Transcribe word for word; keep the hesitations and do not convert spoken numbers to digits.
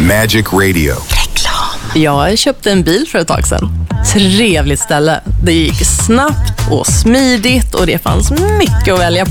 Magic Radio. Jag köpte en bil för ett tag sedan. Trevligt ställe. Det gick snabbt och smidigt och det fanns mycket att välja på.